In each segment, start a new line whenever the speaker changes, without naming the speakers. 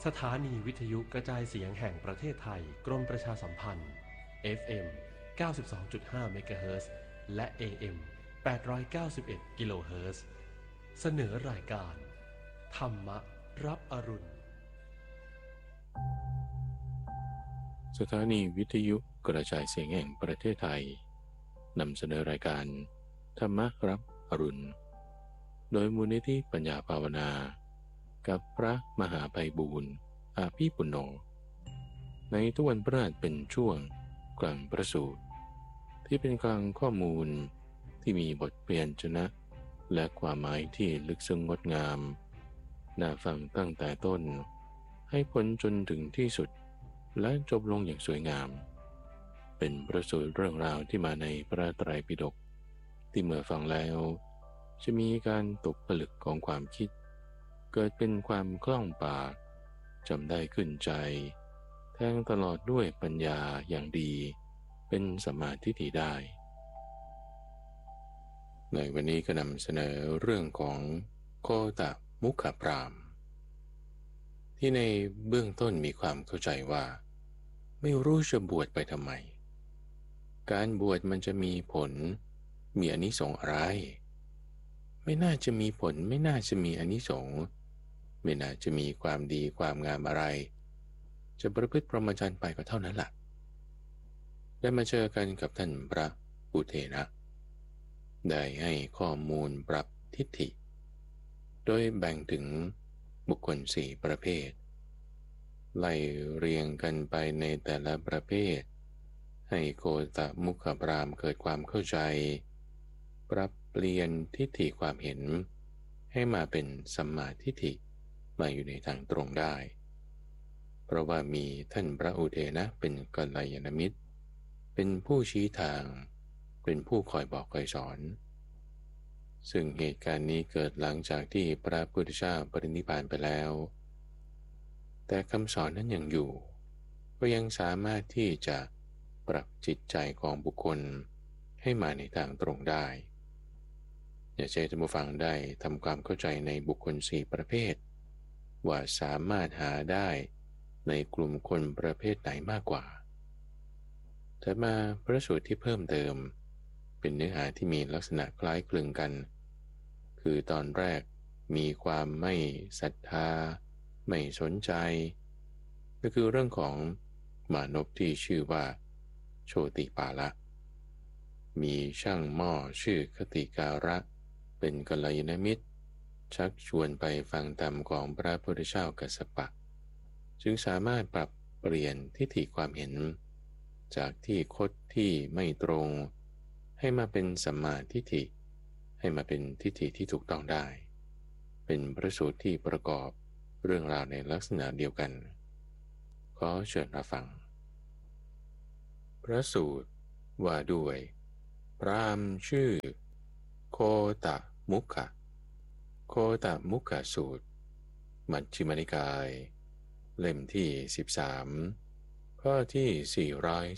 สถานีวิทยุกระจายเสียงแห่งประเทศไทยกรมประชาสัมพันธ์ FM 92.5 เมกะเฮิรตซ์และ AM 891 กิโลเฮิรตซ์เสนอรายการธรรมรับอรุณ
สถานีวิทยุกระจายเสียงแห่งประเทศไทยนำเสนอรายการธรรมรับอรุณโดยมูลนิธิปัญญาภาวนากับพระมหาไพบูลย์อาภีปุณโญในทุกวันพฤหัสเป็นช่วงกลางพระสูตรที่เป็นกลางข้อมูลที่มีบทเปลี่ยนชนะและความหมายที่ลึกซึ้งงดงามน่าฟังตั้งแต่ต้นให้พ้นจนถึงที่สุดและจบลงอย่างสวยงามเป็นประสูตรเรื่องราวที่มาในพระไตรปิฎกที่เมื่อฟังแล้วจะมีการตกผลึกของความคิดเกิดเป็นความคล่องปากจำได้ขึ้นใจแทงตลอดด้วยปัญญาอย่างดีเป็นสัมมาทิฏฐิได้ในวันนี้ก็นำเสนอเรื่องของโคตมุขพราหมณ์ที่ในเบื้องต้นมีความเข้าใจว่าไม่รู้จะบวชไปทำไมการบวชมันจะมีผลมีอานิสงส์อะไรไม่น่าจะมีผลไม่น่าจะมีอานิสงส์ไม่น่าจะมีความดีความงามอะไรจะประพฤติพรหมจรรย์ไปก็เท่านั้นแหละได้มาเจอกันกับท่านพระอุเทนะได้ให้ข้อมูลปรับทิฏฐิโดยแบ่งถึงบุคคล4ประเภทไล่เรียงกันไปในแต่ละประเภทให้โกตมุขพราหมณ์เกิดความเข้าใจปรับเปลี่ยนทิฏฐิความเห็นให้มาเป็นสัมมาทิฏฐิมาอยู่ในทางตรงได้เพราะว่ามีท่านพระอุเทนะเป็นกัลยาณมิตรเป็นผู้ชี้ทางเป็นผู้คอยบอกคอยสอนซึ่งเหตุการณ์นี้เกิดหลังจากที่พระพุทธเจ้าปรินิพพานไปแล้วแต่คำสอนนั้นยังอยู่ก็ยังสามารถที่จะปรับจิตใจของบุคคลให้มาในทางตรงได้อย่าใช้ท่านผู้ฟังได้ทำความเข้าใจในบุคคล4ประเภทว่าสามารถหาได้ในกลุ่มคนประเภทไหนมากกว่าแต่มาพระสูตรที่เพิ่มเติมเป็นเนื้อหาที่มีลักษณะคล้ายคลึงกันคือตอนแรกมีความไม่ศรัทธาไม่สนใจก็คือเรื่องของมานพที่ชื่อว่าโชติปาละมีช่างหม้อชื่อคติการะเป็นกัลยาณมิตรชักชวนไปฟังธรรมของพระพุทธเจ้ากัสสปะจึงสามารถปรับเปลี่ยนทิฏฐิความเห็นจากที่คดที่ไม่ตรงให้มาเป็นสัมมาทิฏฐิให้มาเป็นทิฏฐิที่ถูกต้องได้เป็นพระสูตรที่ประกอบเรื่องราวในลักษณะเดียวกันขอเชิญรับฟังพระสูตรว่าด้วยพราหมณ์ชื่อโคตมุขะโคตมุขสูตรมัชฌิมนิกายเล่มที่13ข้อที่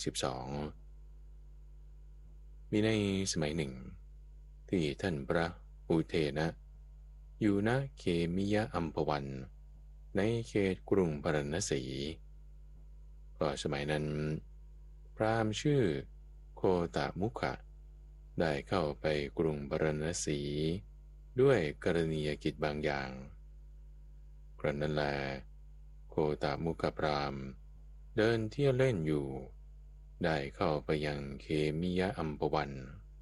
412มีในสมัยหนึ่งที่ท่านพระอุเทนะอยู่ณเขมิยะอัมพวันในเขตกรุงพาราณสีก็สมัยนั้นพราหมณ์ชื่อโคตมุขะได้เข้าไปกรุงพาราณสีด้วยกรณียกิจบางอย่างครั้นนั้นแลโคตมุขพราหมณ์เดินเที่ยวเล่นอยู่ได้เข้าไปยังเขมิยะอัมพวัน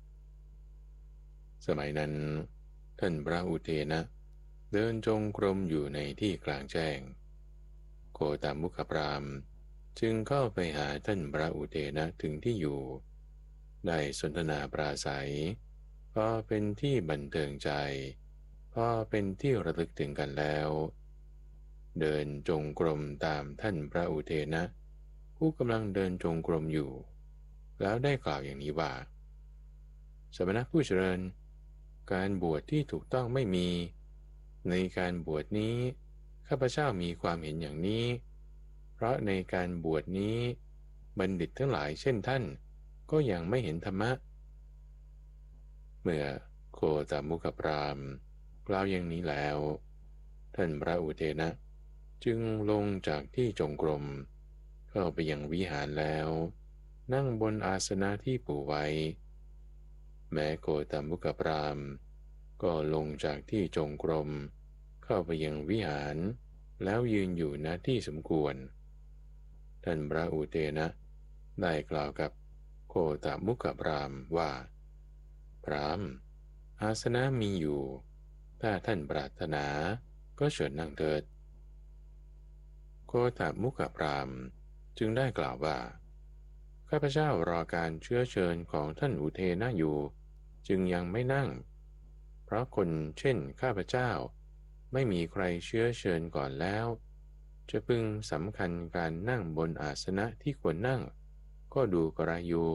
สมัยนั้นท่านพระอุเทนะเดินจงกรมอยู่ในที่กลางแจ้งโคตมุขพราหมณ์จึงเข้าไปหาท่านพระอุเทนะถึงที่อยู่ได้สนทนาปราศัยพอเป็นที่บันเทิงใจพอเป็นที่ระลึกถึงกันแล้วเดินจงกรมตามท่านพระอุเทนะผู้กำลังเดินจงกรมอยู่แล้วได้กล่าวอย่างนี้ว่าสมณะผู้เจริญการบวชที่ถูกต้องไม่มีในการบวชนี้ข้าพเจ้ามีความเห็นอย่างนี้เพราะในการบวชนี้บัณฑิตทั้งหลายเช่นท่านก็ยังไม่เห็นธรรมะเมื่อโคตมุขพราหมณ์กล่าวอย่างนี้แล้วท่านพระอุเทนะจึงลงจากที่จงกรมเข้าไปยังวิหารแล้วนั่งบนอาสนะที่ปูไว้แม้โกตมุกพราหมณ์ก็ลงจากที่จงกรมเข้าไปยังวิหารแล้วยืนอยู่ณที่สมควรท่านพระอุเทนะได้กล่าวกับโคตมุขพราหมณ์ว่าพราหมณ์อาสนะมีอยู่ถ้าท่านปรารถนาก็เชิญนั่งเถิดโคตมุขพราหมณ์จึงได้กล่าวว่าข้าพเจ้ารอการเชื้อเชิญของท่านอุเทนะอยู่จึงยังไม่นั่งเพราะคนเช่นข้าพเจ้าไม่มีใครเชื้อเชิญก่อนแล้วจะพึงสำคัญการนั่งบนอาสนะที่ควรนั่งก็ดูกระไรอยู่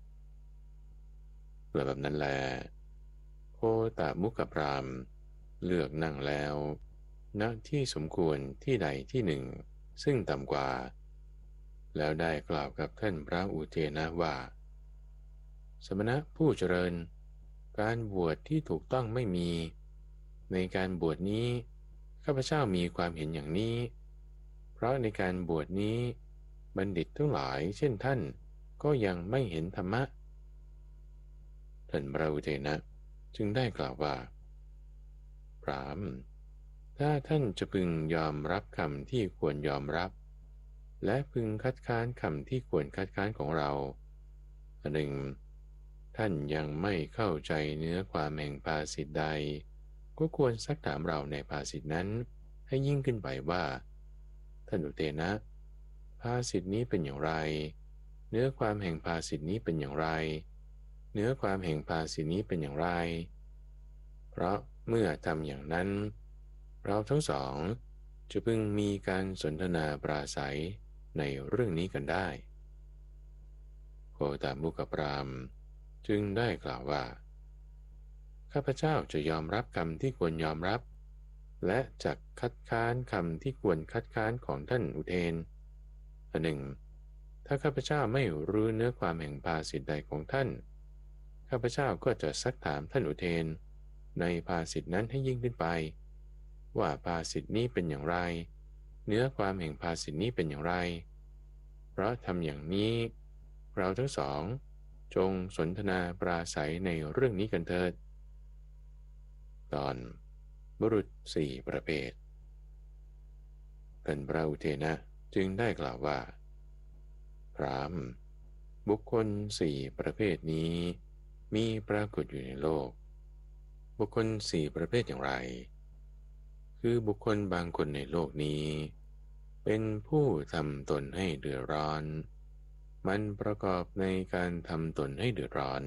แบบนั้นแลโคตมุขพราหมณ์เลือกนั่งแล้วณที่สมควรที่ใดที่หนึ่งซึ่งต่ำกว่าแล้วได้กล่าวกับท่านพระอุเทนะว่าสมณะผู้เจริญการบวชที่ถูกต้องไม่มีในการบวชนี้ข้าพเจ้ามีความเห็นอย่างนี้เพราะในการบวชนี้บัณฑิตทั้งหลายเช่นท่านก็ยังไม่เห็นธรรมะท่านพระอุเทนะจึงได้กล่าวว่าพราหมณ์ถ้าท่านจะพึงยอมรับคำที่ควรยอมรับและพึงคัดค้านคำที่ควรคัดค้านของเราอันหนึ่งท่านยังไม่เข้าใจเนื้อความแห่งภาษิตใดก็ควรซักถามเราในภาษิตนั้นให้ยิ่งขึ้นไปว่าท่านอุเทนะภาษิตนี้เป็นอย่างไรเนื้อความแห่งภาษิตนี้เป็นอย่างไรเนื้อความแห่งภาษิตนี้เป็นอย่างไรเพราะเมื่อทำอย่างนั้นเราทั้งสองจะพึงมีการสนทนาปราศัยในเรื่องนี้กันได้โคตมุขพราหมณ์จึงได้กล่าวว่าข้าพเจ้าจะยอมรับคำที่ควรยอมรับและจะคัดค้านคำที่ควรคัดค้านของท่านอุเทนอันหนึ่งถ้าข้าพเจ้าไม่รู้เนื้อความแห่งภาษิตใดของท่านข้าพเจ้าก็จะซักถามท่านอุเทนในภาษิตนั้นให้ยิ่งขึ้นไปว่าภาษิตนี้เป็นอย่างไรเนื้อความแห่งภาษิตนี้เป็นอย่างไรเพราะทำอย่างนี้เราทั้งสองจงสนทนาปราศัยในเรื่องนี้กันเถิดตอนบุรุษสี่ประเภทท่านพระอุเทนะจึงได้กล่าวว่าพราหมณ์บุคคลสี่ประเภทนี้มีปรากฏอยู่ในโลกบุคคลสี่ประเภทอย่างไรคือบุคคลบางคนในโลกนี้เป็นผู้ทำตนให้เดือดร้อนมันประกอบในการทำตนให้เดือดร้อน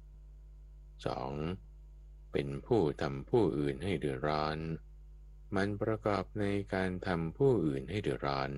2. เป็นผู้ทำผู้อื่นให้เดือดร้อนมันประกอบในการทำผู้อื่นให้เดือดร้อน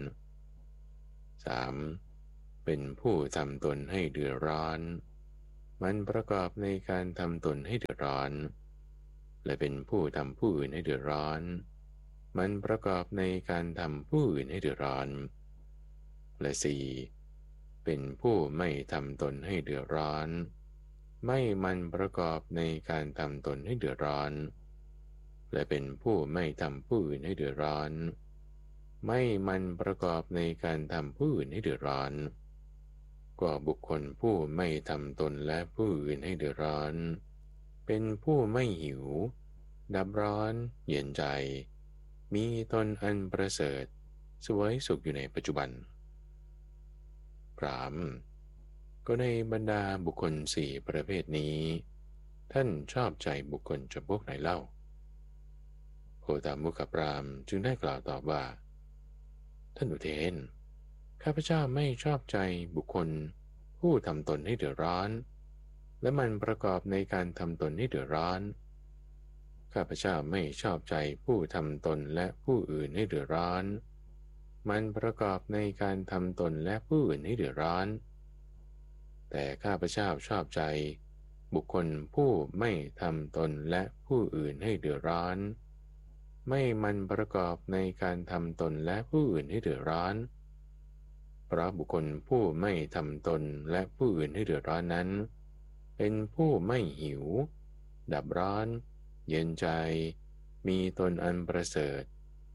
3. เป็นผู้ทำตนให้เดือดร้อนมันประกอบในการทำตนให้เดือดร้อนและเป็นผู้ทำผู้อื่นให้เดือดร้อนมันประกอบในการทำผู้อื่นให้เดือดร้อนและ 4. เป็นผู้ไม่ทำตนให้เดือดร้อนไม่มันประกอบในการทำตนให้เดือดร้อนและเป็นผู้ไม่ทำผู้อื่นให้เดือดร้อนไม่มันประกอบในการทำผู้อื่นให้เดือดร้อนก็บุคคลผู้ไม่ทำตนและผู้อื่นให้เดือดร้อนเป็นผู้ไม่หิวดับร้อนเย็นใจมีตนอันประเสริฐสวยสุขอยู่ในปัจจุบันพราหมณ์ก็ในบรรดาบุคคลสี่ประเภทนี้ท่านชอบใจบุคคลจำพวกไหนเล่าโคตมุขพราหมณ์จึงได้กล่าวตอบว่าท่านอุเทนข้าพเจ้าไม่ชอบใจบุคคลผู้ทำตนให้เดือดร้อนและมันประกอบในการทำตนให้เดือดร้อนข้าพเจ้าไม่ชอบใจผู้ทำตนและผู้อื่นให้เดือดร้อนมันประกอบในการทำตนและผู้อื่นให้เดือดร้อนแต่ข้าพเจ้าชอบใจบุคคลผู้ไม่ทำตนและผู้อื่นให้เดือดร้อนไม่มันประกอบในการทำตนและผู้อื่นให้เดือดร้อนเพราะบุคคลผู้ไม่ทำตนและผู้อื่นให้เดือดร้อนนั้นเป็นผู้ไม่หิวดับร้อนเย็นใจมีตนอันประเสริฐ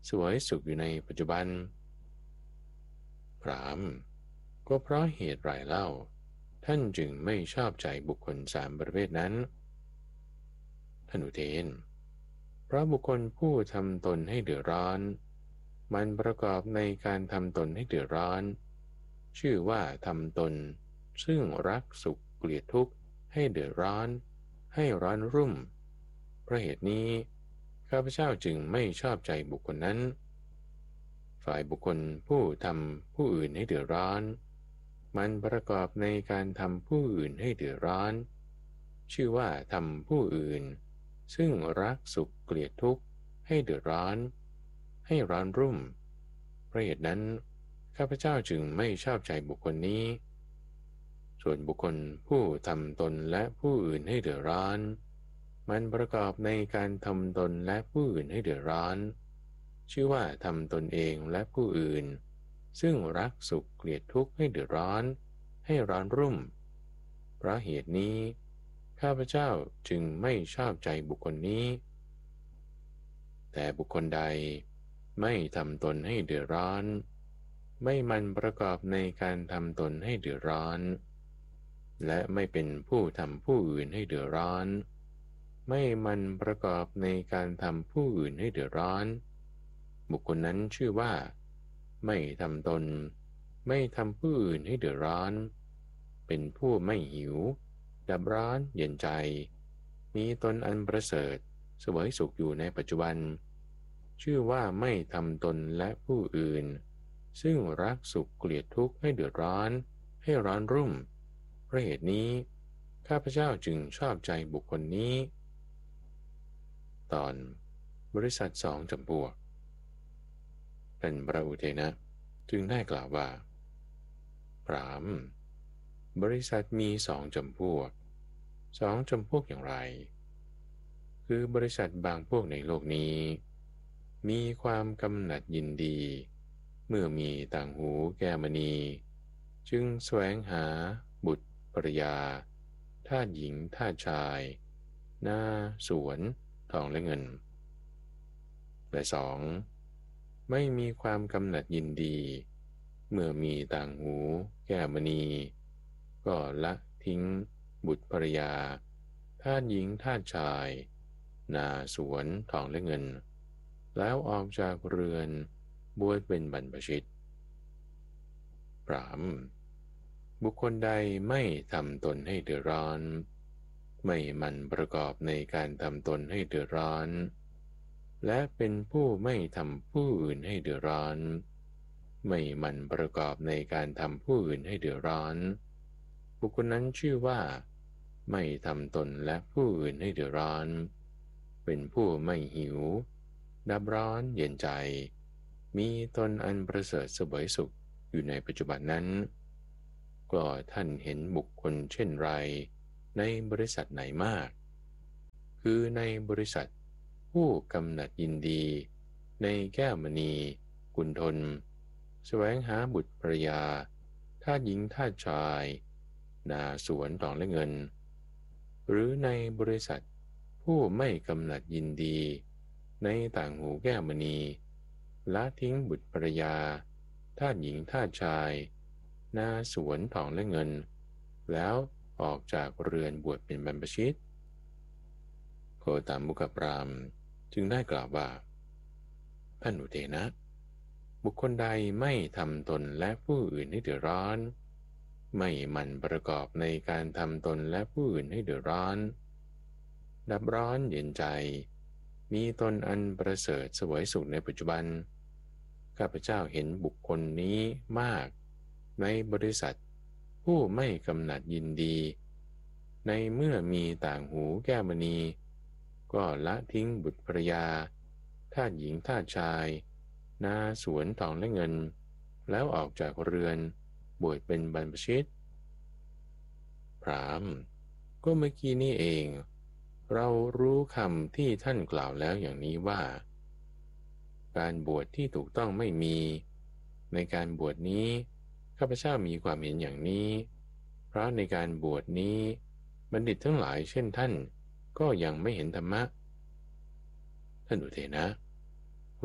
สวยสุขอยู่ในปัจจุบันพราหมณ์ก็เพราะเหตุไรเล่าท่านจึงไม่ชอบใจบุคคลสามประเภทนั้นท่านอุเทนเพราะบุคคลผู้ทำตนให้เดือดร้อนมันประกอบในการทำตนให้เดือดร้อนชื่อว่าทำตนซึ่งรักสุขเกลียดทุกข์ให้เดือดร้อนให้ร้อนรุ่มเพราะเหตุนี้ข้าพเจ้าจึงไม่ชอบใจบุคคลนั้นฝ่ายบุคคลผู้ทำผู้อื่นให้เดือดร้อนมันประกอบในการทำผู้อื่นให้เดือดร้อนชื่อว่าทำผู้อื่นซึ่งรักสุขเกลียดทุกข์ให้เดือดร้อนให้ร้อนรุ่มเพราะเหตุนั้นข้าพเจ้าจึงไม่ชอบใจบุคคลนี้ส่วนบุคคลผู้ทำตนและผู้อื่นให้เดือดร้อนมันประกอบในการทำตนและผู้อื่นให้เดือดร้อนชื่อว่าทำตนเองและผู้อื่นซึ่งรักสุขเกลียดทุกข์ให้เดือดร้อนให้ร้อนรุ่มเพราะเหตุนี้ข้าพเจ้าจึงไม่ชอบใจบุคคลนี้แต่บุคคลใดไม่ทำตนให้เดือดร้อนไม่มันประกอบในการทำตนให้เดือดร้อนและไม่เป็นผู้ทำผู้อื่นให้เดือดร้อนไม่มันประกอบในการทำผู้อื่นให้เดือดร้อนบุคคลนั้นชื่อว่าไม่ทำตนไม่ทำผู้อื่นให้เดือดร้อนเป็นผู้ไม่หิวดับร้อนเย็นใจมีตนอันประเสริฐเสวยสุขอยู่ในปัจจุบันชื่อว่าไม่ทำตนและผู้อื่นซึ่งรักสุขเกลียดทุกข์ให้เดือดร้อนให้ร้อนรุ่มเพราะเหตุนี้ข้าพเจ้าจึงชอบใจบุคคลนี้ตอนบริษัทสองจำพวกเป็นพระอุเทนะจึงได้กล่าวว่าพราหมณ์บริษัทมีสองจำพวกอย่างไรคือบริษัทบางพวกในโลกนี้มีความกำหนัดยินดีเมื่อมีต่างหูแก้วมณีจึงแสวงหาบุตรภรยาทาสหญิงทาสชายนาสวนทองและเงินและสองไม่มีความกำหนัดยินดีเมื่อมีต่างหูแก้วมณีก็ละทิ้งบุตรภรยาทาสหญิงทาสชายนาสวนทองและเงินแล้วออกจากเรือนบวชเป็นบรรพชิตพราหมณ์บุคคลใดไม่ทำตนให้เดือดร้อนไม่มันประกอบในการทำตนให้เดือดร้อนและเป็นผู้ไม่ทำผู้อื่นให้เดือดร้อนไม่มันประกอบในการทำผู้อื่นให้เดือดร้อนบุคคลนั้นชื่อว่าไม่ทำตนและผู้อื่นให้เดือดร้อนเป็นผู้ไม่หิวดับร้อนเย็นใจมีตนอันประเสริฐเสวยสุขอยู่ในปัจจุบันนั้นก็ท่านเห็นบุคคลเช่นไรในบริษัทไหนมากคือในบริษัทผู้กำหนัดยินดีในแก้วมณีกุณฑลแสวงหาบุตรภรยาทาสหญิงทาสชายนาสวนทองและเงินหรือในบริษัทผู้ไม่กำหนัดยินดีในต่างหูแก้วมณีละทิ้งบุตรภรยาทาสหญิงทาสชายนาสวนทองและเงินแล้วออกจากเรือนบวชเป็นบรรพชิตโคตมุขพราหมณ์จึงได้กล่าวว่าท่านอุเทนะบุคคลใดไม่ทำตนและผู้อื่นให้เดือดร้อนไม่มันประกอบในการทำตนและผู้อื่นให้เดือดร้อนดับร้อนเย็นใจมีตนอันประเสริฐเสวยสุขในปัจจุบันข้าพเจ้าเห็นบุคคลนี้มากในบริษัทผู้ไม่กำหนัดยินดีในเมื่อมีต่างหูแก้วมณีก็ละทิ้งบุตรภรยาทาสหญิงทาสชายนาสวนทองและเงินแล้วออกจากเรือนบวชเป็นบรรพชิตพราหมณ์ก็เมื่อกี้นี่เองเรารู้คำที่ท่านกล่าวแล้วอย่างนี้ว่าการบวชที่ถูกต้องไม่มีในการบวชนี้ข้าพเจ้ามีความเห็นอย่างนี้เพราะในการบวชนี้บัณฑิตทั้งหลายเช่นท่านก็ยังไม่เห็นธรรมะท่านอุเทนะ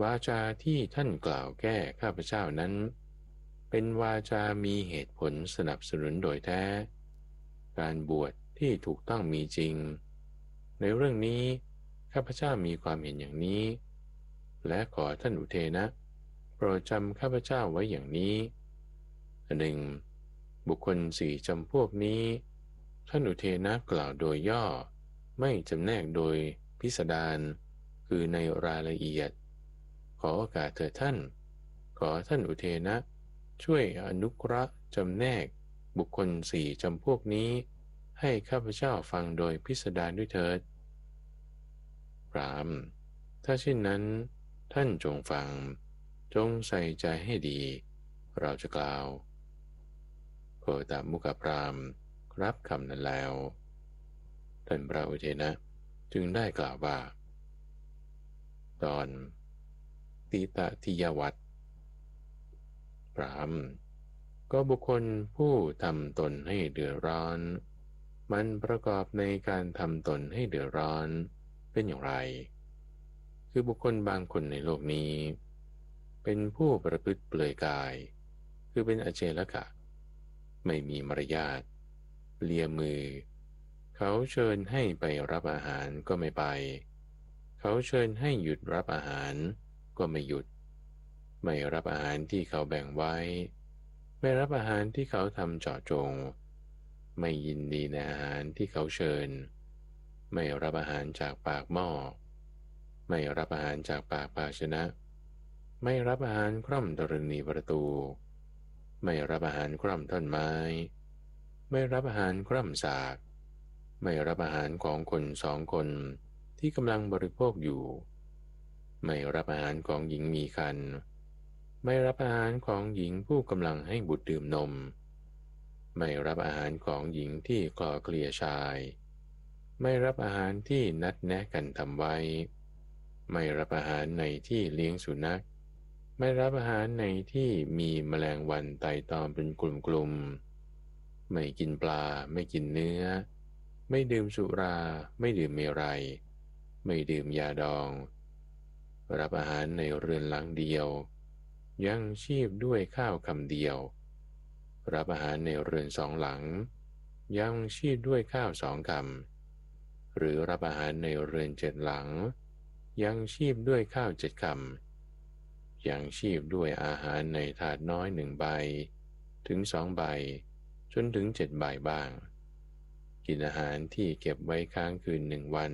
วาจาที่ท่านกล่าวแก้ข้าพเจ้านั้นเป็นวาจามีเหตุผลสนับสนุนโดยแท้การบวชที่ถูกต้องมีจริงในเรื่องนี้ข้าพเจ้ามีความเห็นอย่างนี้และขอท่านอุเทนะโปรดจำข้าพเจ้าไว้อย่างนี้หนึ่งบุคคลสี่จำพวกนี้ท่านอุเทนะกล่าวโดยย่อไม่จำแนกโดยพิสดารคือในรายละเอียดขอโอกาสเถิดท่านขอท่านอุเทนะช่วยอนุเคราะห์จำแนกบุคคลสี่จำพวกนี้ให้ข้าพเจ้าฟังโดยพิสดารด้วยเถิดพราหมณ์ถ้าเช่นนั้นท่านจงฟังจงใส่ใจให้ดีเราจะกล่าวโคตมุขพราหมณ์รับคำนั้นแล้วท่านพระอุเทนะจึงได้กล่าวว่าตอนติตทิยวัตรพราหมณ์ก็บุคคลผู้ทำตนให้เดือดร้อนมันประกอบในการทำตนให้เดือดร้อนเป็นอย่างไรคือบุคคลบางคนในโลกนี้เป็นผู้ประพฤติเปลือยกายคือเป็นอเจลกะไม่มีมารยาทเลียมือเขาเชิญให้ไปรับอาหารก็ไม่ไปเขาเชิญให้หยุดรับอาหารก็ไม่หยุดไม่รับอาหารที่เขาแบ่งไว้ไม่รับอาหารที่เขาทำเจาะจงไม่ยินดีในอาหารที่เขาเชิญไม่รับอาหารจากปากหม้อไม่รับอาหารจากปากภาชนะไม่รับอาหารคร่อมธรณีประตูไม่รับอาหารคร่อมท่อนไม้ไม่รับอาหารคร่อมสากไม่รับอาหารของคนสองคนที่กำลังบริโภคอยู่ไม่รับอาหารของหญิงมีครรภ์ไม่รับอาหารของหญิงผู้กำลังให้บุตรดื่มนมไม่รับอาหารของหญิงที่คลอเคลียชายไม่รับอาหารที่นัดแนะกันทำไว้ไม่รับอาหารในที่เลี้ยงสุนัขไม่รับอาหารในที่มีแมลงวันไต่ตอมเป็นกลุ่มๆไม่กินปลาไม่กินเนื้อไม่ดื่มสุราไม่ดื่มเมรัยไม่ดื่มยาดองรับอาหารในเรือนหลังเดียวยังชีพด้วยข้าวคำเดียวรับอาหารในเรือนสองหลังยังชีพด้วยข้าวสองคำหรือรับอาหารในเรือนเจ็ดหลังยังชีพด้วยข้าวเจ็ดคำยังชีพด้วยอาหารในถาดน้อยหนึ่งใบถึง2 ใบจนถึง7 ใบบ้างกินอาหารที่เก็บไว้ค้างคืน1 วัน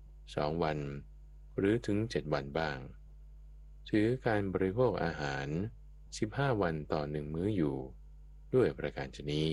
2 วันหรือถึง7 วันบ้างถือการบริโภคอาหาร15 วันต่อ1 มื้ออยู่ด้วยประการชนี้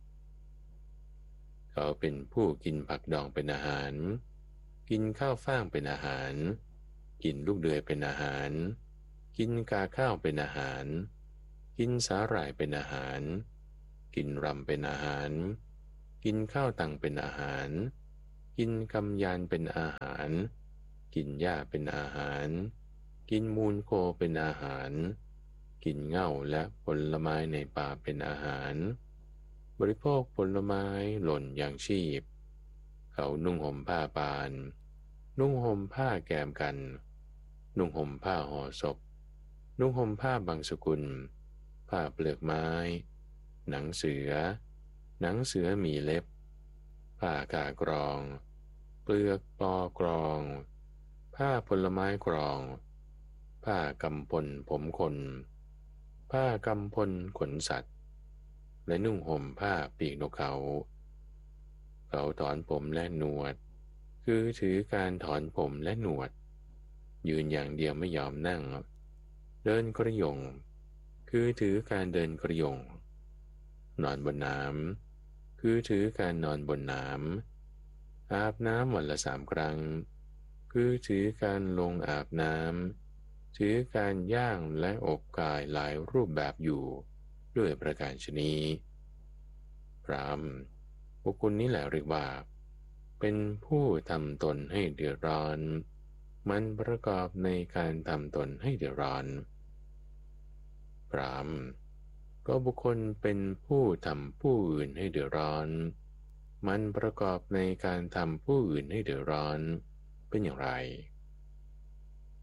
เขาเป็นผู้กินผักดองเป็นอาหารกินข้าวฟ่างเป็นอาหารกินลูกเดือยเป็นอาหารกินกาข้าวเป็นอาหารกินสาหร่ายเป็นอาหารกินรำเป็นอาหารกินข้าวตังเป็นอาหารกินกำยานเป็นอาหารกินหญ้าเป็นอาหารกินมูลโคเป็นอาหารกินเง่าและผลไม้ในป่าเป็นอาหารบริโภคผลไม้หล่นอย่างชีพเขานุ่งห่มผ้าปานนุ่งห่มผ้าแกมกันนุ่งห่มผ้าห่อศพนุ่งห่มผ้าบางสกุลผ้าเปลือกไม้หนังเสือมีเล็บผ้ากากรองเปลือกปอกรองผ้าผลไม้กรองผ้ากำพลผมคนผ้ากำพลขนสัตว์และนุ่งห่มผ้าปีกนกเขาถอนผมและหนวดคือถือการถอนผมและหนวดยืนอย่างเดียวไม่ยอมนั่งเดินกระยงคือถือการเดินกระยงนอนบนน้ำคือถือการนอนบนน้ำอาบน้ำวันละ3 ครั้งคือถือการลงอาบน้ำถือการย่างและอบกายหลายรูปแบบอยู่ด้วยประการชนี้พราหมณ์บุคคลนี้แหละเรียกว่าเป็นผู้ทำตนให้เดือดร้อนมันประกอบในการทำตนให้เดือดร้อนพราหมณ์ก็บุคคลเป็นผู้ทำผู้อื่นให้เดือดร้อนมันประกอบในการทำผู้อื่นให้เดือดร้อนเป็นอย่างไร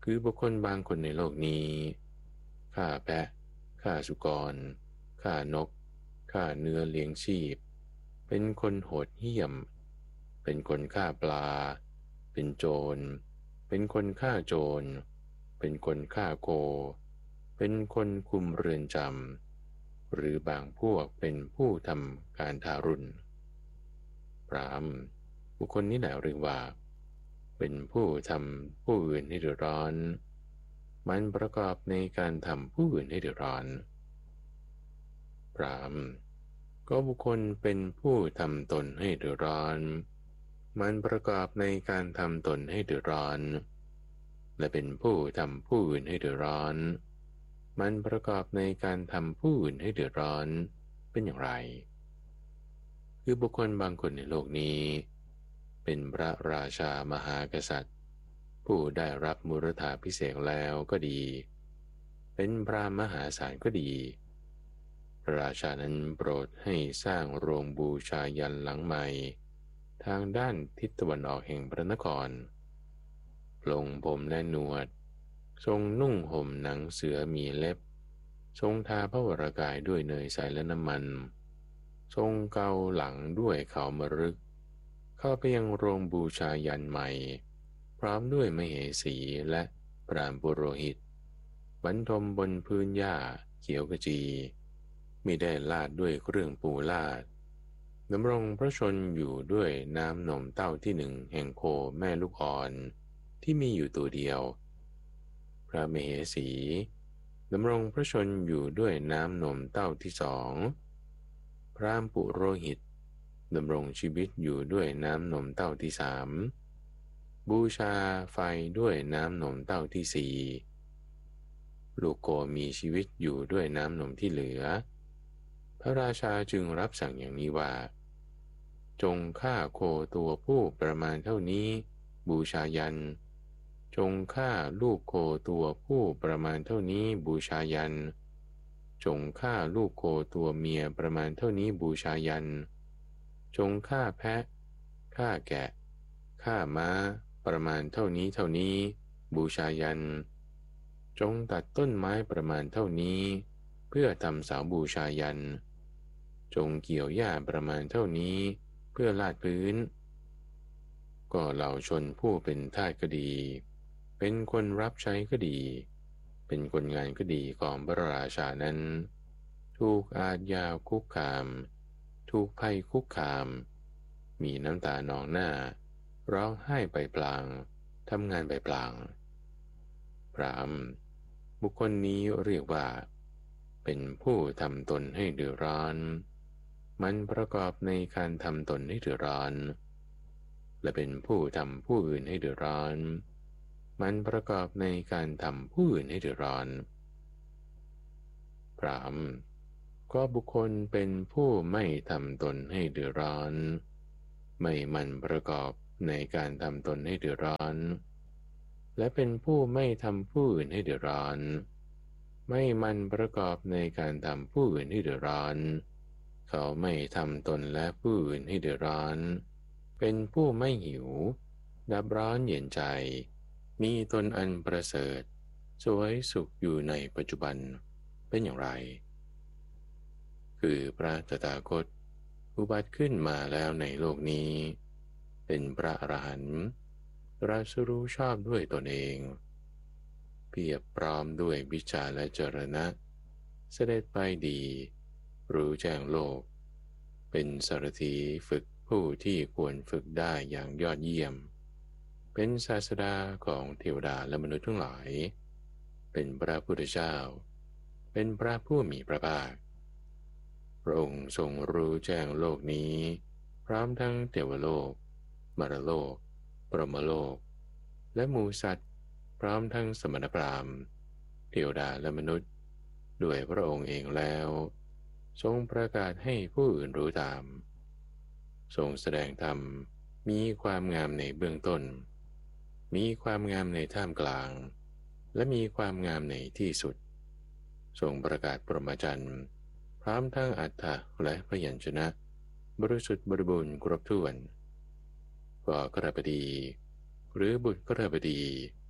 คือบุคคลบางคนในโลกนี้ฆ่าแพะฆ่าสุกรฆ่านกฆ่าเนื้อเลี้ยงชีพเป็นคนโหดเหี้ยมเป็นคนฆ่าปลาเป็นโจรเป็นคนฆ่าโจรเป็นคนฆ่าโคเป็นคนคุมเรือนจำหรือบางพวกเป็นผู้ทำการทารุณพรามณ์บุคคลนี้แหละเรียกว่าเป็นผู้ทำผู้อื่นให้เดือดร้อนมันประกอบในการทำผู้อื่นให้เดือดร้อนพรามณ์ก็บุคคลเป็นผู้ทำตนให้เดือดร้อนมันประกอบในการทำตนให้เดือดร้อนและเป็นผู้ทำผู้อื่นให้เดือดร้อนมันประกอบในการทำผู้อื่นให้เดือดร้อนเป็นอย่างไรคือบุคคลบางคนในโลกนี้เป็นพระราชามหากษัตริย์ผู้ได้รับมุรธาภิเษกแล้วก็ดีเป็นพระมหาศาลก็ดีพระราชานั้นโปรดให้สร้างโรงบูชายันหลังใหม่ทางด้านทิศตะวันออกแห่งพระนครปลงผมและหนวดทรงนุ่งห่มหนังเสือมีเล็บทรงทาพระวรากายด้วยเนยใสและน้ำมันทรงเกาหลังด้วยเขามฤกเข้าไปยังโรงบูชายันใหม่พร้อมด้วยมเหสีและพราหมณ์ปุโรหิตบรรทมบนพื้นหญ้าเขียวขจีมิได้ลาดด้วยเครื่องปูลาดดำรงพระชนอยู่ด้วยน้ำนมเต้าที่หนึ่งแห่งโคแม่ลูกอ่อนที่มีอยู่ตัวเดียวพระมเหสีดำรงพระชนอยู่ด้วยน้ำนมเต้าที่สองพราหมณ์ปุโรหิตดำรงชีวิตอยู่ด้วยน้ำนมเต้าที่สามบูชาไฟด้วยน้ำนมเต้าที่สี่ลูกโคมีชีวิตอยู่ด้วยน้ำนมที่เหลือพระราชาจึงรับสั่งอย่างนี้ว่าจงฆ่าโคตัวผู้ประมาณเท่านี้บูชายันจงฆ่าลูกโคตัวผู้ประมาณเท่านี้บูชายันจงฆ่าลูกโคตัวเมียประมาณเท่านี้บูชายันจงฆ่าแพะฆ่าแกะฆ่าม้าประมาณเท่านี้เท่านี้บูชายันจงตัดต้นไม้ประมาณเท่านี้เพื่อทำเสาบูชายันจงเกี่ยวหญ้าประมาณเท่านี้เพื่อลาดพื้นก็เหล่าชนผู้เป็นทาสก็ดีเป็นคนรับใช้ก็ดีเป็นคนงานก็ดีของพระราชานั้นถูกอาทยาคุกคามถูกภัยคุกคามมีน้ำตานองหน้าร้องไห้ไปพลางทำงานไปพลางพรามณ์บุคคลนี้เรียกว่าเป็นผู้ทำตนให้เดือดร้อนมันประกอบในการทำตนให้เดือดร้อนและเป็นผู้ทำผู้อื่นให้เดือดร้อนมันประกอบในการทำผู้อื่นให้เดือดร้อนพรามณ์ก็บุคคลเป็นผู้ไม่ทำตนให้เดือดร้อนไม่มันประกอบในการทำตนให้เดือดร้อนและเป็นผู้ไม่ทำผู้อื่นให้เดือดร้อนไม่มันประกอบในการทำผู้อื่นให้เดือดร้อนเขาไม่ทำตนและผู้อื่นให้เดือดร้อนเป็นผู้ไม่หิวดับร้อนเย็นใจมีตนอันประเสริฐสวยสุขอยู่ในปัจจุบันเป็นอย่างไรคือพระตถาคตอุบัติขึ้นมาแล้วในโลกนี้เป็นพระอรหันต์ตรัสรู้ชอบด้วยตนเองเพียบพร้อมด้วยวิชาและจรณะเสด็จไปดีรู้แจ้งโลกเป็นสารถีฝึกผู้ที่ควรฝึกได้อย่างยอดเยี่ยมเป็นศาสดาของเทวดาและมนุษย์ทั้งหลายเป็นพระพุทธเจ้าเป็นพระผู้มีพระภาคพระองค์ทรงรู้แจ้งโลกนี้พร้อมทั้งเทวโลกมรโลกพรหมโลกและหมู่สัตว์พร้อมทั้งสมณพราหมณ์เทวดาและมนุษย์ด้วยพระองค์เองแล้วทรงประกาศให้ผู้อื่นรู้ตามทรงแสดงธรรมมีความงามในเบื้องต้นมีความงามในท่ามกลางและมีความงามในที่สุดทรงประกาศปรมาจารย์พร้อมทั้งอรรถะและพยัญชนะบริสุทธิ์บริบูรณ์ครบถ้วนก็กระบดีหรือบุตรกระบดี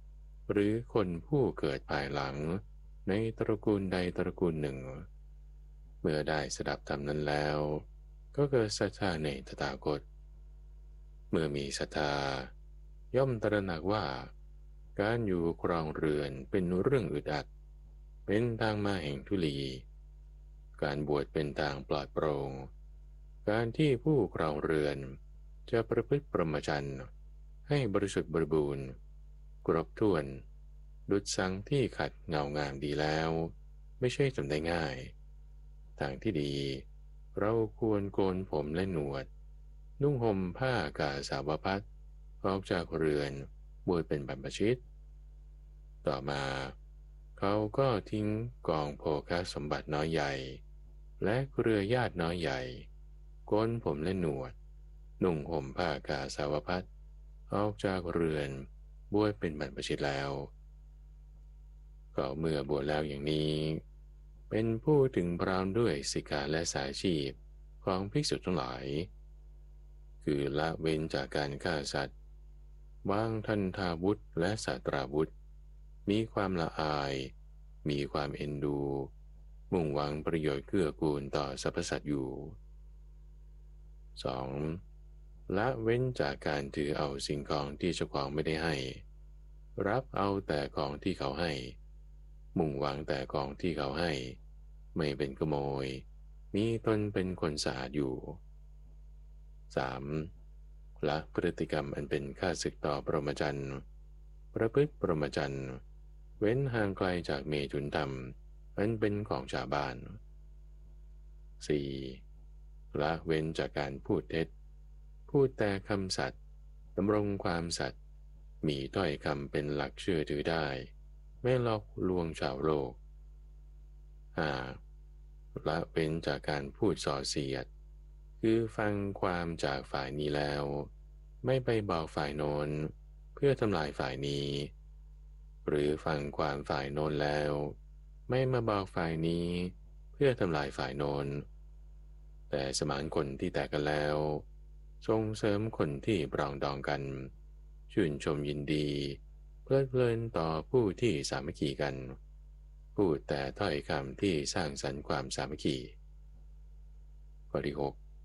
หรือคนผู้เกิดภายหลังในตระกูลใดตระกูลหนึ่งเมื่อได้สดับธรรมนั้นแล้วก็เกิดศรัทธาในตถาคตเมื่อมีศรัทธาย่อมตระหนักว่าการอยู่ครองเรือนเป็นเรื่องอึดอัดเป็นทางมาแห่งทุลีการบวชเป็นทางปลอดโปร่งการที่ผู้ครองเรือนจะประพฤติพรหมจรรย์ให้บริสุทธิ์บริบูรณ์ครบถ้วนดุจสังที่ขัดเงางามดีแล้วไม่ใช่ทำได้ง่ายทางที่ดีเราควรโกนผมและหนวดนุ่งห่มผ้ากาสาวพัสต์ออกจากเรือนบวชเป็นบรรพชิตต่อมาเขาก็ทิ้งกองโภคสมบัติน้อยใหญ่และเครือญาติน้อยใหญ่โกนผมและหนวดนุ่งห่มผ้ากาสาวพัสต์ออกจากเรือนบวชเป็นบรรพชิตแล้วก็เมื่อบวชแล้วอย่างนี้เป็นผู้ถึงพร้อมด้วยสิกขาและสายชีพของภิกษุทั้งหลายคือละเว้นจากการฆ่าสัตว์วางทันทาวุธและศาสตราวุธมีความละอายมีความเอ็นดูมุ่งหวังประโยชน์เกื้อกูลต่อสรรพสัตว์อยู่ 2. ละเว้นจากการถือเอาสิ่งของที่เจ้าของไม่ได้ให้รับเอาแต่ของที่เขาให้มุ่งหวังแต่ของที่เขาให้ไม่เป็นขโมยมีตนเป็นคนสะอาดอยู่ 3. ละพฤติกรรมอันเป็นข้าศึกต่อพรหมจรรย์ประพฤติพรหมจรรย์เว้นห่างไกลจากเมถุนธรรมอันเป็นของชาวบ้าน 4. ละเว้นจากการพูดเท็จพูดแต่คำสัตย์ดำรงความสัตย์มีถ้อยคำเป็นหลักเชื่อถือได้ไม่หลอกลวงชาวโลก 5. ละเว้นจากการพูดส่อเสียดคือฟังความจากฝ่ายนี้แล้วไม่ไปบอกฝ่ายโน้นเพื่อทำลายฝ่ายนี้หรือฟังความฝ่ายโน้นแล้วไม่มาบอกฝ่ายนี้เพื่อทำลายฝ่ายโน้นแต่สมานคนที่แตกกันแล้วส่งเสริมคนที่ปรองดองกันชื่นชมยินดีเพลิดเพลินต่อผู้ที่สามัคคีกันพูดแต่ถ้อยคำที่สร้างสรรค์ความสามัคคีข้อที่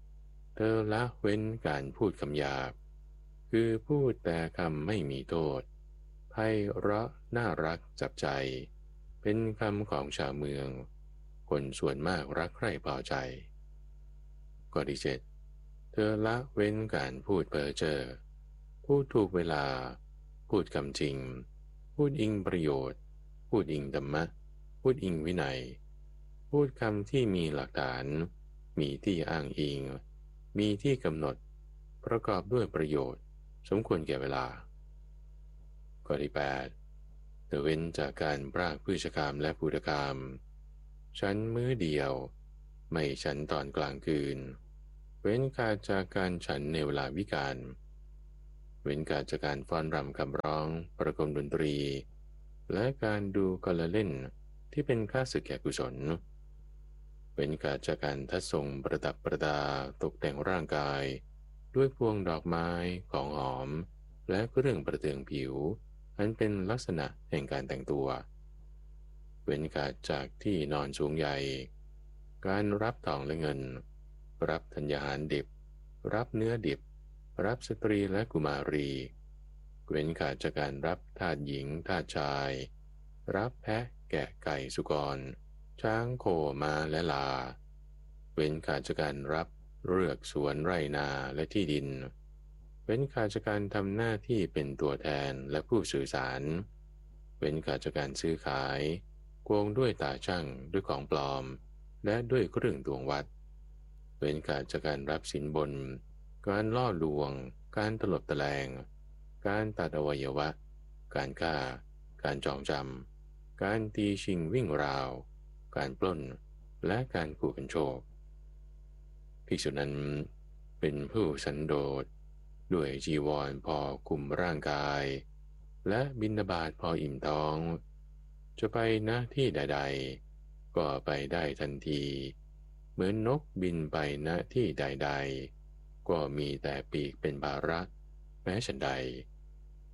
6เธอละเว้นการพูดคำหยาบคือพูดแต่คำไม่มีโทษไพเราะน่ารักจับใจเป็นคำของชาวเมืองคนส่วนมากรักใคร่พอใจข้อที่ 7เธอละเว้นการพูดเพ้อเจ้อพูดถูกเวลาพูดคำจริงพูดอิงประโยชน์พูดอิงธรรมะพูดอิงวินัยพูดคำที่มีหลักฐานมีที่อ้างอิงมีที่กำหนดประกอบด้วยประโยชน์สมควรแก่เวลาข้อที่ 8เธอเว้นจากการพรากพืชกรรมและภูตกรรมฉันมื้อเดียวไม่ฉันตอนกลางคืนเว้นขาดจากการฉันในเวลาวิกาลเว้นขาดจากการฟ้อนรำคำร้องประกมดนตรีและการดูกลเล่นที่เป็นค่าศึกแก่กุศลเว้นขาดจากการทัดทรงประดับประดาตกแต่งร่างกายด้วยพวงดอกไม้ของหอมและเครื่องประเทืองผิวอันเป็นลักษณะแห่งการแต่งตัวเว้นขาดจากที่นอนสูงใหญ่การรับทองและเงินรับธัญญาหารดิบรับเนื้อดิบรับสตรีและกุมารีเว้นขาดจากการรับทาสหญิงทาสชายรับแพะแกะไก่สุกรช้างโคม้าและลาเว้นขาดจากการรับเรือกสวนไร่นาและที่ดินเว้นขาดจากการทำหน้าที่เป็นตัวแทนและผู้สื่อสารเว้นขาดจากการซื้อขายโกงด้วยตาช่างด้วยของปลอมและด้วยเครื่องตวงวัดเว้นขาดจากการรับสินบนการล่อลวงการตลบตะแลงการตัดอวัยวะการฆ่าการจองจำการตีชิงวิ่งราวการปล้นและการขู่กันโชคภิกษุนั้นเป็นผู้สันโดษด้วยจีวรพอคุมร่างกายและบิณฑบาตพออิ่มท้องจะไปณที่ใดๆก็ไปได้ทันทีเหมือนนกบินไปณที่ใดๆก็มีแต่ปีกเป็นภาระแม้ฉันใดภิ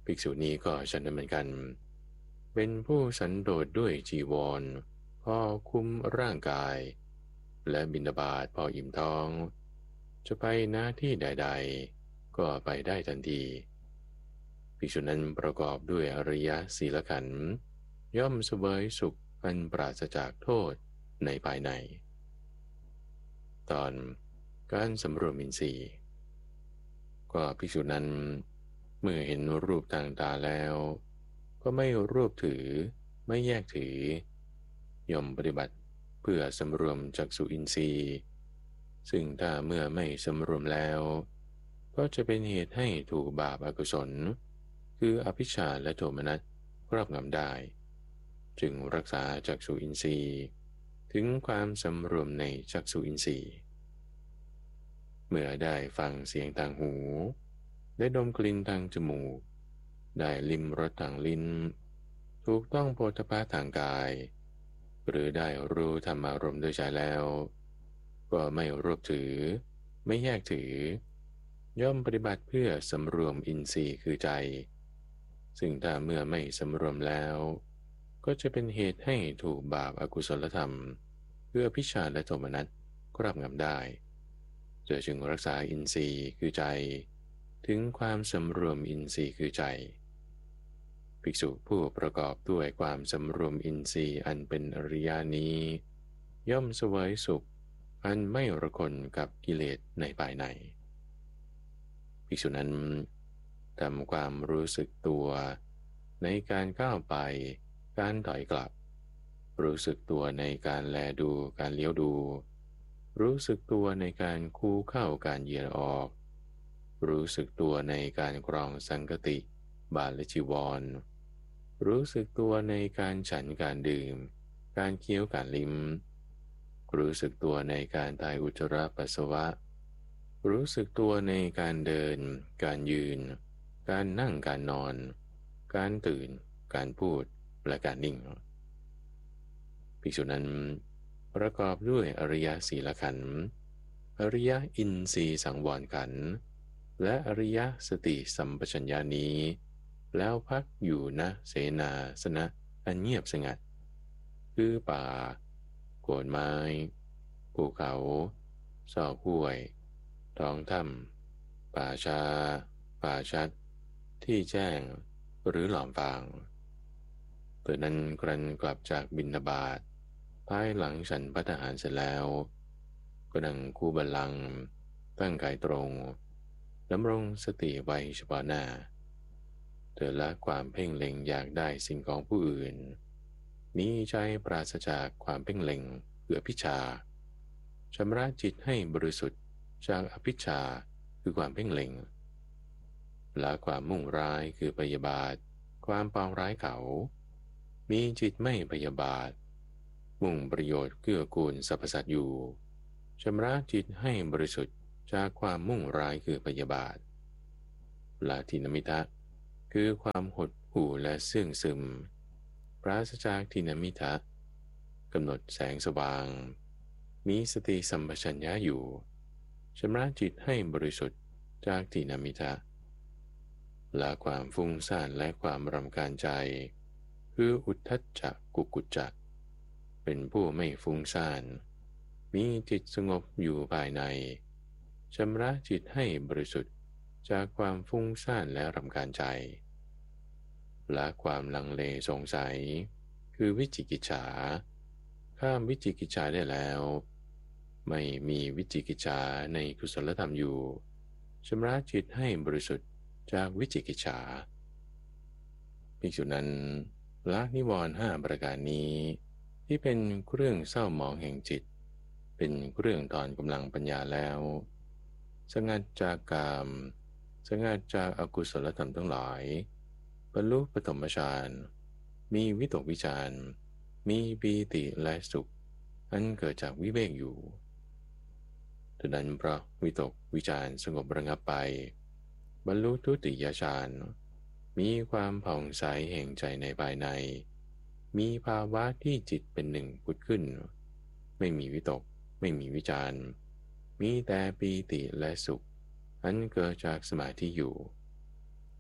ภิกษุนี้ก็ฉันนั้นเหมือนกันเป็นผู้สันโดษด้วยจีวรพอคุ้มร่างกายและบิณฑบาตพออิ่มท้องจะไปหน้าที่ใดๆก็ไปได้ทันทีภิกษุนั้นประกอบด้วยอริยศีลขันธ์ย่อมเสวยสุขอันปราศจากโทษในภายในตอนการสำรวมอินทรีย์ก็ภิกษุนั้นเมื่อเห็นรูปทางตาแล้วก็ไม่รวบถือไม่แยกถือย่อมปฏิบัติเพื่อสำรวมจักษุอินทรีย์ซึ่งถ้าเมื่อไม่สำรวมแล้วก็จะเป็นเหตุให้ถูกบาปอกุศลคืออภิชฌาและโทมนัสครอบงำได้จึงรักษาจักษุอินทรีย์ถึงความสำรวมในจักษุอินทรีย์เมื่อได้ฟังเสียงทางหูได้ดมกลิ่นทางจมูกได้ลิ้มรสทางลิ้นถูกต้องโผฏฐัพพะทางกายหรือได้รู้ธรรมารมณ์ด้วยใจแล้วก็ไม่รวบถือไม่แยกถือย่อมปฏิบัติเพื่อสำรวมอินทรีย์คือใจซึ่งถ้าเมื่อไม่สำรวมแล้วก็จะเป็นเหตุให้ถูกบาปอกุศลธรรมเพื่ออภิชฌาและโทมนัสครอบงำได้จึงรักษาอินทรีย์คือใจถึงความสำรวมอินทรีย์คือใจภิกษุผู้ประกอบด้วยความสำรวมอินทรีย์อันเป็นอริยนี้ย่อมเสวยสุขอันไม่ระคนกับกิเลสในภายในภิกษุนั้นทำความรู้สึกตัวในการก้าวไปการถอยกลับรู้สึกตัวในการแลดูการเลี้ยวดูรู้สึกตัวในการคู่เข้าการเหยียดออกรู้สึกตัวในการกรองสังคติบาทและจีวรรู้สึกตัวในการฉันการดื่มการเคี้ยวการลิ้มรู้สึกตัวในการถ่ายอุจจาระปัสสาวะรู้สึกตัวในการเดินการยืนการนั่งการนอนการตื่นการพูดและการนิ่งภิกษุนั้นประกอบด้วยอริยศีลขันธ์อริยอินทรีย์สังวรขันธ์และอริยสติสัมปชัญญะนี้แล้วพักอยู่ณเสนาสนะอันเงียบสงัดคือป่าโคนไม้ภูเขาซอกห้วยท้องถ้ำป่าชาป่าชัดที่แจ้งหรือหลอมฟางเตือนนั้นครั้นกลับจากบิณฑบาตภายหลังฉันภัตตาหารเสร็จแล้วก็นั่งคู่บัลลังก์ตั้งกายตรงดำรงสติไว้เฉพาะหน้าเธอละความเพ่งเล็งอยากได้สิ่งของผู้อื่นมีใจปราศจากความเพ่งเล็งคืออภิชฌาชำระจิตให้บริสุทธิ์จากอภิชฌาคือความเพ่งเล็งละความมุ่งร้ายคือพยาบาทความปองร้ายเขามีจิตไม่พยาบาทมุ่งประโยชน์เกื้อกูลสรรพสัตว์อยู่ชำระจิตให้บริสุทธิ์จากความมุ่งร้ายคือพยาบาทละทินมิทะคือความหดหู่และเสื่องซึมปราศจากทินมิทะกำหนดแสงสว่างมีสติสัมปชัญญะอยู่ชำระจิตให้บริสุทธิ์จากทินมิทะละความฟุ้งซ่านและความรำคาญใจคืออุทธัจจะกุกุจจะเป็นผู้ไม่ฟุ้งซ่านมีจิตสงบอยู่ภายในชำระจิตให้บริสุทธิ์จากความฟุ้งซ่านและรำคาญใจละความลังเลสงสัยคือวิจิกิจฉาข้ามวิจิกิจฉาได้แล้วไม่มีวิจิกิจฉาในกุศลธรรมอยู่ชำระจิตให้บริสุทธิ์จากวิจิกิจฉาภิกษุนั้นละนิวรณ์5ประการนี้ที่เป็นเครื่องเศร้าหมองแห่งจิตเป็นเครื่องถอนกำลังปัญญาแล้วสงัดจากกามสงัดจากอกุศลธรรมทั้งหลายบรรลุปฐมฌานมีวิตกวิจารมีปีติและสุขอันเกิดจากวิเวกอยู่ดังนั้นเพราะวิตกวิจารสงบระงับไปบรรลุทุติยฌานมีความผ่องใสแห่งใจในภายในมีภาวะที่จิตเป็นหนึ่งผุดขึ้นไม่มีวิตกไม่มีวิจารมีแต่ปีติและสุขอันเกิดจากสมาธิอยู่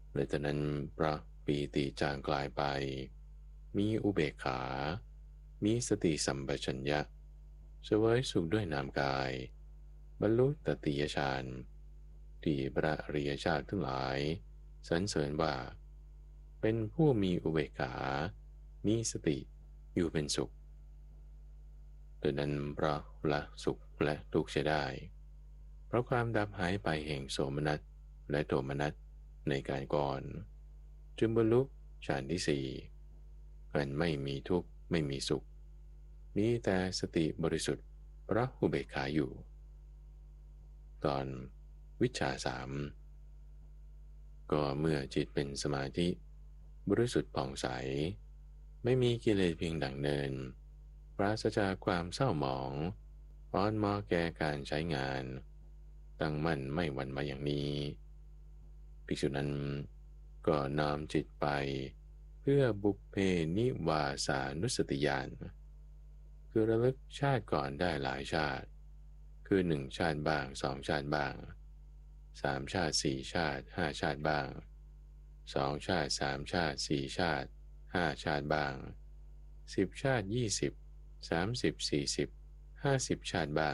และจากนั้นพระปีติจางกลายไปมีอุเบกขา มีสติสัมปชัญญะเสวยสุขด้วยนามกายบรรลุตติยฌานที่พระอริยเจ้าทั้งหลายสรรเสริญว่าเป็นผู้มีอุเบกขา มีสติอยู่เป็นสุขดังนั้นเพราะละสุขและทุกข์เสียได้เพราะความดับหายไปแห่งโสมนัสและโทมนัสในการก่อนจึงบรรลุฌานที่สี่อันไม่มีทุกข์ไม่มีสุขมีแต่สติบริสุทธิ์เพราะอุเบกขาอยู่ตอนวิชชาสามก็เมื่อจิตเป็นสมาธิบริสุทธิ์ผ่องใสไม่มีกิเลสเพียงดั่งเนินปราศจากความเศร้าหมองอ่อนมอแก่การใช้งานตั้งมั่นไม่หวั่นไหวอย่างนี้ภิกษุนั้นก็น้อมจิตไปเพื่อบุพเพนิวาสานุสติญาณคือระลึกชาติก่อนได้หลายชาติคือหนึ่งชาติบ้างสองชาติบ้างสามชาติสี่ชาติห้าชาติบ้างสองชาติสามชาติสี่ชาติห้าชาติบ้าง10 ชาติ20 30 40 50 ชาติบ้าง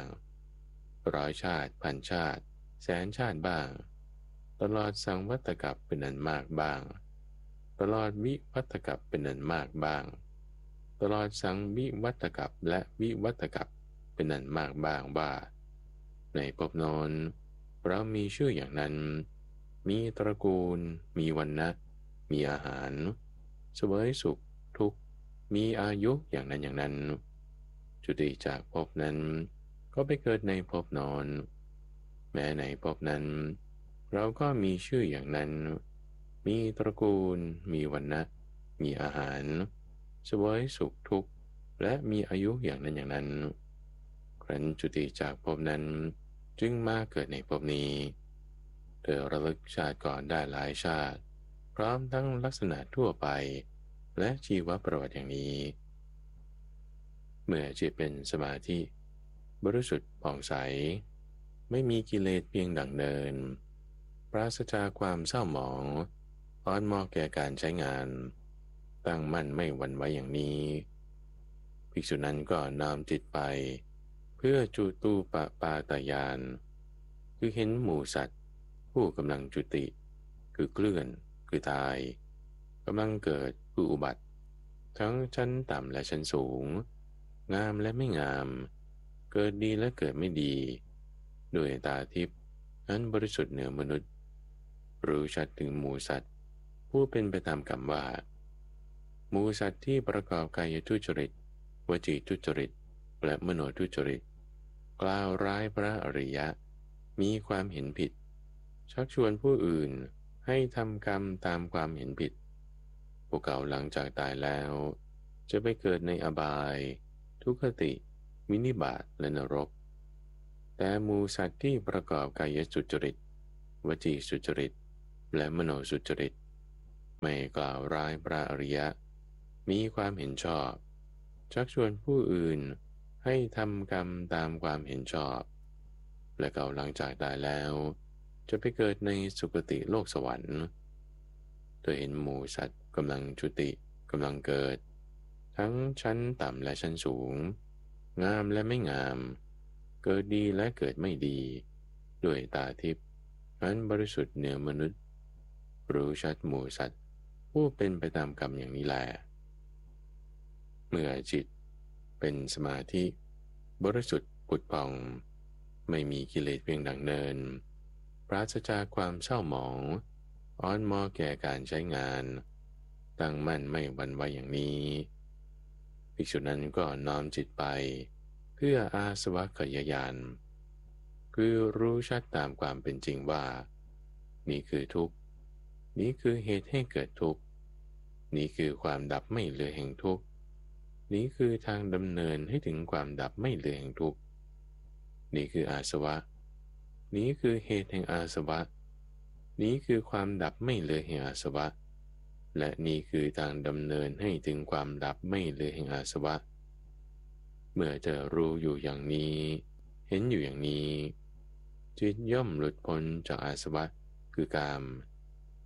100 ชาติพันชาติแสนชาติบ้างตลอดสังวัตกัปเป็นอันมากบ้างตลอดวิวัตกัปเป็นอันมากบ้างตลอดสังวิวัตกัปและวิวัตกัปเป็นอันมากบ้างว่าในภพโน้นเรามีชื่ออย่างนั้นมีตระกูลมีวรรณะมีอาหารเสวยสุขทุกข์มีอายุอย่างนั้นอย่างนั้นจุติจากภพนั้นก็ไปเกิดในภพโน้นแม้ในภพนั้นเราก็มีชื่ออย่างนั้นมีตระกูลมีวรรณะมีอาหารเสวยสุขทุกข์และมีอายุอย่างนั้นอย่างนั้นครั้นจุติจากภพนั้นจึงมาเกิดในภพนี้เธอระลึกชาติก่อนได้หลายชาติพร้อมทั้งลักษณะทั่วไปและชีวประวัติอย่างนี้เมื่อจิตเป็นสมาธิบริสุทธิ์ผ่องใสไม่มีกิเลสเพียงดั่งเดินปราศจากความเศร้าหมองอ่อนมอแก่การใช้งานตั้งมั่นไม่หวั่นไหวอย่างนี้ภิกษุนั้นก็น้อมจิตไปเพื่อจุตูปปาตญาณคือเห็นหมู่สัตว์ผู้กำลังจุติคือเคลื่อนคือตายกำลังเกิดคืออุบัติทั้งชั้นต่ำและชั้นสูงงามและไม่งามเกิดดีและเกิดไม่ดีด้วยตาทิพย์อันบริสุทธิ์เหนือมนุษย์รู้ชัดถึงหมู่สัตว์ผู้เป็นไปตามกรรมว่าหมู่สัตว์ที่ประกอบกายทุจริตวจีทุจริตและมโนทุจริตกล่าวร้ายพระอริยะมีความเห็นผิดชักชวนผู้อื่นให้ทำกรรมตามความเห็นผิดพวกเขาหลังจากตายแล้วจะไปเกิดในอบายทุกขติวินิบาตและนรกแต่หมู่สัตว์ที่ประกอบกายสุจริตวจีสุจริตและมโนสุจริตไม่กล่าวร้ายพระอริยะมีความเห็นชอบชักชวนผู้อื่นให้ทำกรรมตามความเห็นชอบและเขาหลังจากตายแล้วจะไปเกิดในสุคติโลกสวรรค์โดยเห็นหมู่สัตว์กำลังจุติกำลังเกิดทั้งชั้นต่ำและชั้นสูงงามและไม่งามเกิดดีและเกิดไม่ดีด้วยตาทิพย์อันบริสุทธิ์เหนือมนุษย์รู้ชัดหมู่สัตว์ผู้เป็นไปตามกรรมอย่างนี้แลเมื่อจิตเป็นสมาธิบริสุทธิ์ผุดผ่องไม่มีกิเลสเพียงดังเนินปราศจากความเศร้าหมองอ่อนมอแก่การใช้งานตั้งมั่นไม่หวั่นไหวอย่างนี้ภิกษุนั้นก็น้อมจิตไปเพื่ออาสวะขยายานคือรู้ชัดตามความเป็นจริงว่านี่คือทุกข์นี้คือเหตุให้เกิดทุกข์นี้คือความดับไม่เหลือแห่งทุกข์นี้คือทางดำเนินให้ถึงความดับไม่เหลือแห่งทุกข์นี่คืออาสวะนี้คือเหตุแห่งอาสวะนี้คือความดับไม่เหลือแห่งอาสวะและนี่คือทางดำเนินให้ถึงความดับไม่เหลือแห่งอาสวะเมื่อเธอรู้อยู่อย่างนี้เห็นอยู่อย่างนี้จิตย่อมหลุดพ้นจากอาสวะคือกาม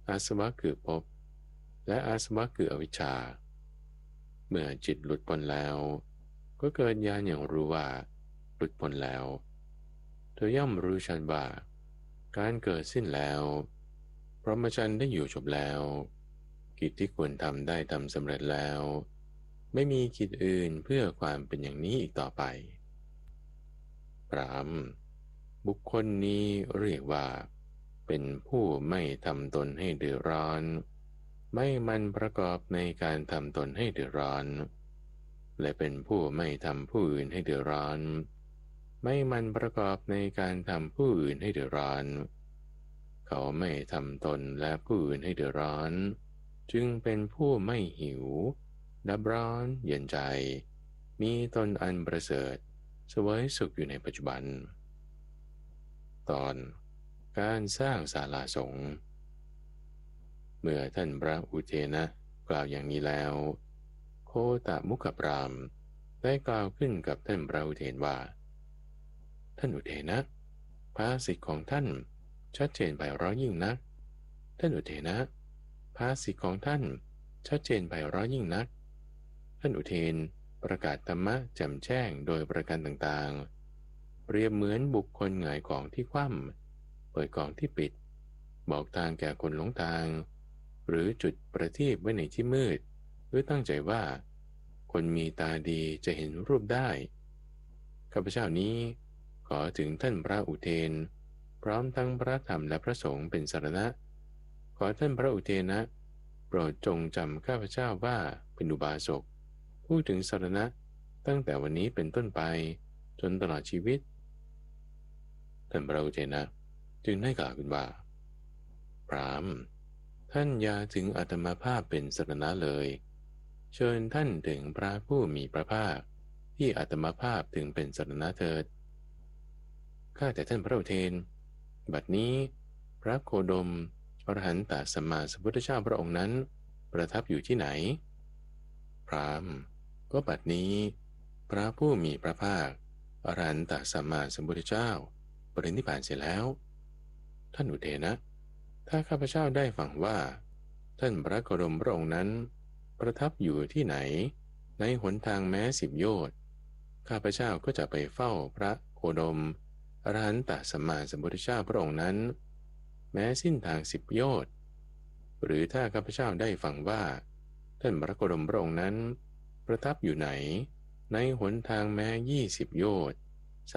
อาสวะคือภพและอาสวะคืออวิชชาเมื่อจิตหลุดพ้นแล้วก็เกิดญาณอย่างรู้ว่าหลุดพ้นแล้วเธอย่อมรู้ชัดว่าการเกิดสิ้นแล้วพรหมจรรย์ได้อยู่จบแล้วกิจที่ควรทำได้ทำสำเร็จแล้วไม่มีกิจอื่นเพื่อความเป็นอย่างนี้อีกต่อไปพรามบุคคลนี้เรียกว่าเป็นผู้ไม่ทำตนให้เดือดร้อนไม่มันประกอบในการทำตนให้เดือดร้อนและเป็นผู้ไม่ทำผู้อื่นให้เดือดร้อนไม่มันประกอบในการทำผู้อื่นให้เดือดร้อนเขาไม่ทำตนและผู้อื่นให้เดือดร้อนจึงเป็นผู้ไม่หิวดับร้อนเย็นใจมีตนอันประเสริฐเสวยสุขอยู่ในปัจจุบันตอนการสร้างศาลาสงฆ์เมื่อท่านพระอุเทนะกล่าวอย่างนี้แล้วโคตมุขพราหมณ์ได้กล่าวขึ้นกับท่านพระอุเทนว่าท่านอุเทนะภาษิตของท่านชัดเจนไพเราะยิ่งนักท่านอุเทนะภาษิตของท่านชัดเจนไพเราะยิ่งนักท่านอุเทนประกาศธรรมะแจ่มแจ้งโดยประการต่างๆเปรียบเหมือนบุคคลหงายกล่องที่คว่ำเปิดกล่องที่ปิดบอกทางแก่คนหลงทางหรือจุดประทีปไว้ในที่มืดหรือตั้งใจว่าคนมีตาดีจะเห็นรูปได้ข้าพเจ้านี้ขอถึงท่านพระอุเทนพร้อมทั้งพระธรรมและพระสงฆ์เป็นสรณะขอท่านพระอุเทนะโปรดจงจำข้าพเจ้าว่าเป็นอุบาสกพูดถึงสรณะตั้งแต่วันนี้เป็นต้นไปจนตลอดชีวิตท่านพระอุเทนะจึงได้กล่าวขึ้นว่าพราหมณ์ท่านอย่าถึงอาตมาภาพเป็นสรณะเลยเชิญท่านถึงพระผู้มีพระภาคที่อาตมาภาพถึงเป็นสรณะเถิดข้าแต่ท่านพระอุเทนบัดนี้พระโคดมอรหันตสัมมาสัมพุทธเจ้าพระองค์นั้นประทับอยู่ที่ไหนพราหมณ์ก็บัดนี้พระผู้มีพระภาคอรหันตสัมมาสัมพุทธเจ้าปรินิพพานเสร็จแล้วท่านอุเทนะถ้าข้าพเจ้าได้ฟังว่าท่านพระโคดมพระองค์นั้นประทับอยู่ที่ไหนในหนทางแม้10 โยชน์ข้าพเจ้าก็จะไปเฝ้าพระโคดมอรหันตสัมมาสัมพุทธเจ้าพระองค์นั้นแม้สิ้นทาง10 โยชน์หรือถ้าข้าพเจ้าได้ฟังว่าท่านพระโคดมพระองค์นั้นประทับอยู่ไหนในหนทางแม้20 โยชน์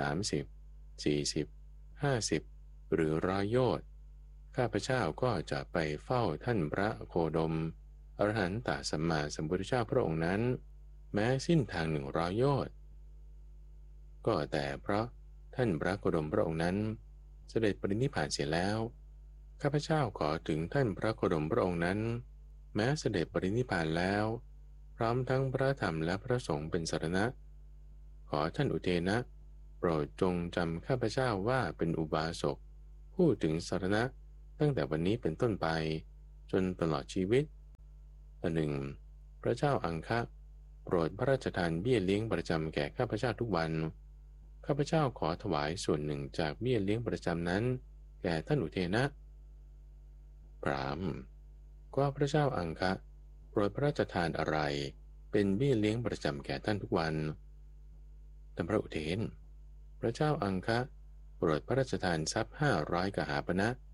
30 40 50หรือ100 โยชน์ข้าพเจ้าก็จะไปเฝ้าท่านพระโคดมอรหันตสัมมาสัมพุทธเจ้าพระองค์นั้นแม้สิ้นทาง100 โยชน์ก็แต่เพราะท่านพระโคดมพระองค์นั้นเสด็จปรินิพพานเสียแล้วข้าพเจ้าขอถึงท่านพระโคดมพระองค์นั้นแม้เสด็จปรินิพพานแล้วพร้อมทั้งพระธรรมและพระสงฆ์เป็นสรณะขอท่านอุเทนะโปรดจงจำข้าพเจ้าว่าเป็นอุบาสกพูดถึงสรณะตั้งแต่วันนี้เป็นต้นไปจนตลอดชีวิตอันหนึ่งพระเจ้าอังคะโปรดพระราชทานเบี้ยเลี้ยงประจำแก่ข้าพเจ้าทุกวันข้าพเจ้าขอถวายส่วนหนึ่งจากเบี้ยเลี้ยงประจำนั้นแก่ท่านอุเทนะพราหมณ์ก็พระเจ้าอังคะโปรดพระราชทานอะไรเป็นเบี้ยเลี้ยงประจำแก่ท่านทุกวันท่านพระอุเทนพระเจ้าอังคะโปรดพระราชทานทรัพย์500 กหาปณะ